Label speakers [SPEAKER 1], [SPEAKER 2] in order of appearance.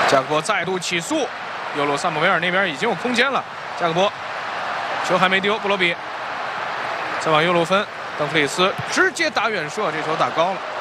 [SPEAKER 1] 加克波再度起速，右路萨姆维尔那边已经有空间了。加克波球还没丢，布罗比再往右路分，邓弗里斯直接打远射，这球打高了。